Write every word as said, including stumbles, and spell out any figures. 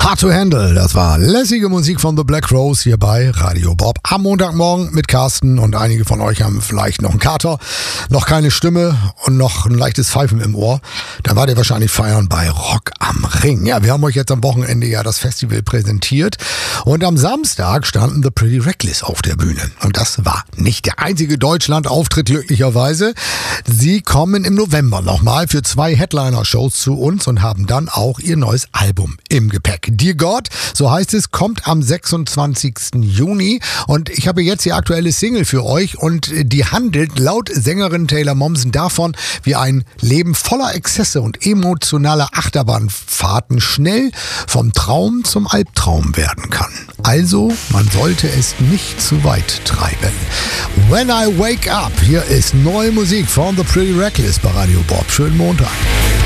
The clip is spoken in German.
Hard to Handle, das war lässige Musik von The Black Rose hier bei Radio Bob am Montagmorgen mit Carsten, und einige von euch haben vielleicht noch einen Kater, noch keine Stimme und noch ein leichtes Pfeifen im Ohr. Da wart ihr wahrscheinlich feiern bei Rock am Ring. Ja, wir haben euch jetzt am Wochenende ja das Festival präsentiert und am Samstag standen The Pretty Reckless auf der Bühne. Und das war nicht der einzige Deutschland-Auftritt glücklicherweise. Sie kommen im November nochmal für zwei Headliner-Shows zu uns und haben dann auch ihr neues Album im Gepäck. Dear God, so heißt es, kommt am sechsundzwanzigsten Juni, und ich habe jetzt die aktuelle Single für euch, und die handelt laut Sängerin Taylor Momsen davon, wie ein Leben voller Exzesse und emotionaler Achterbahnfahrten schnell vom Traum zum Albtraum werden kann. Also, man sollte es nicht zu weit treiben. When I Wake Up, hier ist neue Musik von The Pretty Reckless bei Radio Bob. Schönen Montag.